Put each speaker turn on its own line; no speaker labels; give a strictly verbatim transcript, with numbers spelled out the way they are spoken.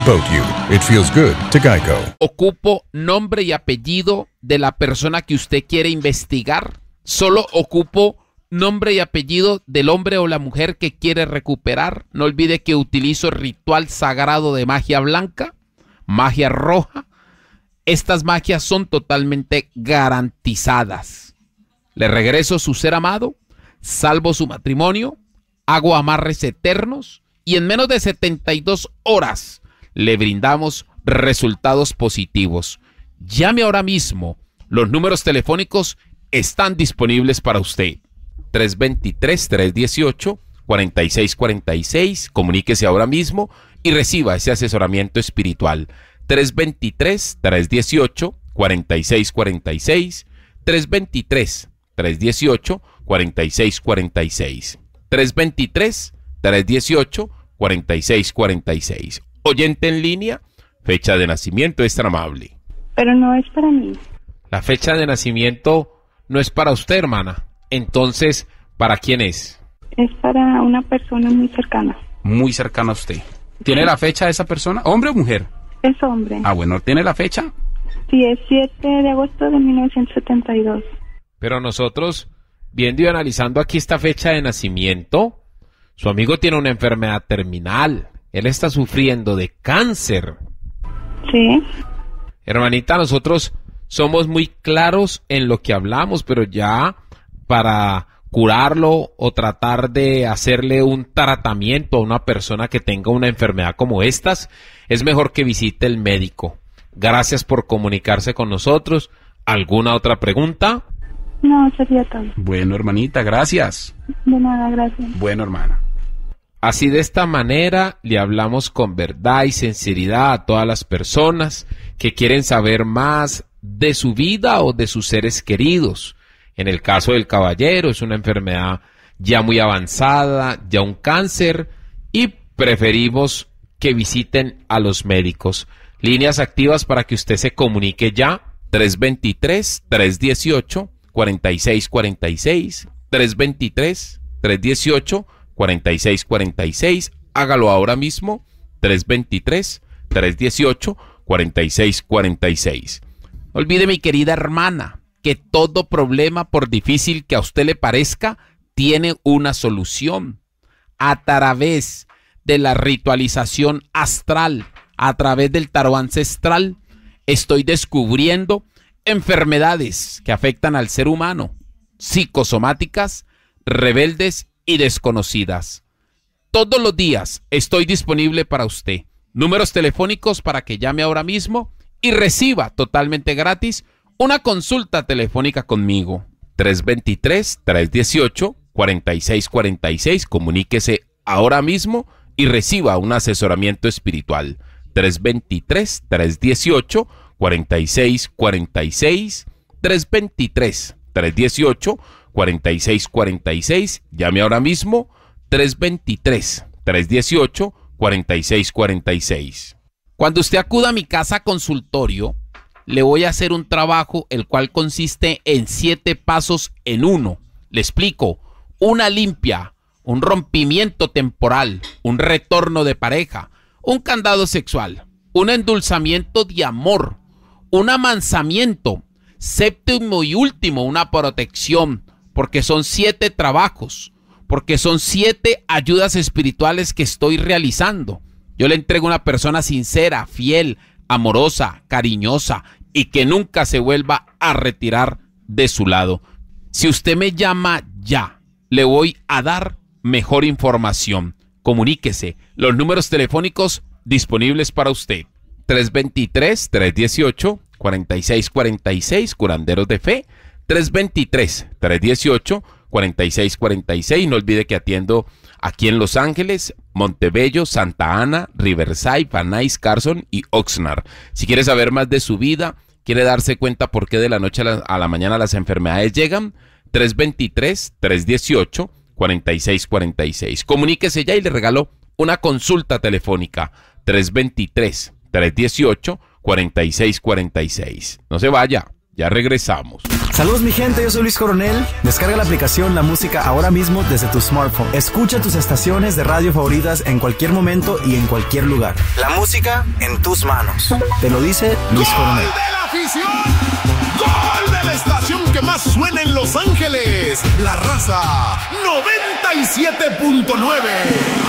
Boat You. It feels good to Geico.
Ocupo nombre y apellido de la persona que usted quiere investigar. Solo ocupo nombre y apellido del hombre o la mujer que quiere recuperar. No olvide que utilizo ritual sagrado de magia blanca, magia roja. Estas magias son totalmente garantizadas. Le regreso su ser amado, salvo su matrimonio, hago amarres eternos y en menos de setenta y dos horas le brindamos resultados positivos. Llame ahora mismo. Los números telefónicos están disponibles para usted. tres dos tres, tres uno ocho, cuatro seis cuatro seis. Comuníquese ahora mismo y reciba ese asesoramiento espiritual. tres dos tres, tres uno ocho, cuatro seis cuatro seis. tres dos tres, tres uno ocho, cuatro seis cuatro seis. tres dos tres, tres uno ocho, cuatro seis cuatro seis. Oyente en línea, fecha de nacimiento es tan amable.
Pero no es para mí.
La fecha de nacimiento no es para usted, hermana. Entonces, ¿para quién es?
Es para una persona muy cercana.
Muy cercana a usted. ¿Tiene la fecha de esa persona? ¿Hombre o mujer?
Es hombre.
Ah, bueno, ¿tiene la fecha?
Sí, es siete de agosto de mil novecientos setenta y dos.
Pero nosotros, viendo y analizando aquí esta fecha de nacimiento, su amigo tiene una enfermedad terminal. Él está sufriendo de cáncer.
Sí.
Hermanita, nosotros somos muy claros en lo que hablamos, pero ya para curarlo o tratar de hacerle un tratamiento a una persona que tenga una enfermedad como estas, es mejor que visite el médico. Gracias por comunicarse con nosotros. ¿Alguna otra pregunta?
No, sería todo.
Bueno, hermanita, gracias.
De nada, gracias.
Bueno, hermana.
Así de esta manera le hablamos con verdad y sinceridad a todas las personas que quieren saber más de su vida o de sus seres queridos. En el caso del caballero es una enfermedad ya muy avanzada, ya un cáncer, y preferimos que visiten a los médicos. Líneas activas para que usted se comunique ya. tres dos tres, tres uno ocho, cuatro seis cuatro seis. tres dos tres, tres uno ocho, cuatro seis cuatro seis. Hágalo ahora mismo. tres dos tres, tres uno ocho, cuatro seis cuatro seis. No olvide, mi querida hermana, que todo problema, por difícil que a usted le parezca, tiene una solución. A través de la ritualización astral, a través del tarot ancestral, estoy descubriendo enfermedades que afectan al ser humano, psicosomáticas, rebeldes y desconocidas. Todos los días estoy disponible para usted. Números telefónicos para que llame ahora mismo y reciba totalmente gratis una consulta telefónica conmigo. tres dos tres, tres uno ocho, cuatro seis cuatro seis. Comuníquese ahora mismo y reciba un asesoramiento espiritual. tres dos tres, tres uno ocho, cuatro seis cuatro seis. tres dos tres, tres uno ocho, cuatro seis cuatro seis. Llame ahora mismo. tres dos tres, tres uno ocho, cuatro seis cuatro seis. Cuando usted acuda a mi casa consultorio, le voy a hacer un trabajo el cual consiste en siete pasos en uno. Le explico: una limpia, un rompimiento temporal, un retorno de pareja, un candado sexual, un endulzamiento de amor, un amansamiento, séptimo y último, una protección, porque son siete trabajos, porque son siete ayudas espirituales que estoy realizando. Yo le entrego a una persona sincera, fiel, amorosa, cariñosa y que nunca se vuelva a retirar de su lado. Si usted me llama ya, le voy a dar mejor información. Comuníquese. Los números telefónicos disponibles para usted. tres dos tres, tres uno ocho, cuatro seis cuatro seis, curanderos de fe. tres dos tres, tres uno ocho, cuatro seis cuatro seis. No olvide que atiendo aquí en Los Ángeles, Montebello, Santa Ana, Riverside, Van Nuys, Carson y Oxnard. Si quiere saber más de su vida, quiere darse cuenta por qué de la noche a la, a la mañana las enfermedades llegan, tres dos tres, tres uno ocho, cuatro seis cuatro seis. Comuníquese ya y le regalo una consulta telefónica. tres dos tres, tres uno ocho, cuatro seis cuatro seis. No se vaya, ya regresamos.
Saludos mi gente, yo soy Luis Coronel. Descarga la aplicación La Música ahora mismo desde tu smartphone. Escucha tus estaciones de radio favoritas en cualquier momento y en cualquier lugar. La música en tus manos. Te lo dice Luis Coronel.
¡Gol de la afición! ¡Gol de la estación que más suena en Los Ángeles! La Raza noventa y siete punto nueve.